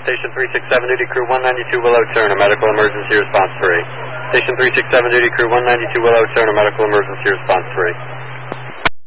Station 367 duty crew 192 Willow Turner, medical emergency response 3. Station 367 duty crew 192 Willow Turner, medical emergency response 3.